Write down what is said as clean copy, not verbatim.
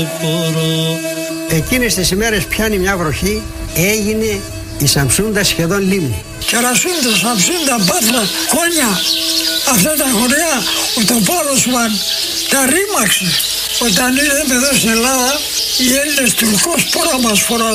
Εκείνες τις ημέρες πιάνει μια βροχή, έγινε η Σαμψούντα σχεδόν λίμνη. Κερασούντα, Σαμψούντα, Πάτρα, Κόνια, αυτά τα χωριά, ο Τοπάλωσμαν τα ρήμαξε. Όταν ήρθαμε εδώ στην Ελλάδα, οι Έλληνες Τουρκός πόρα μας φοράνε.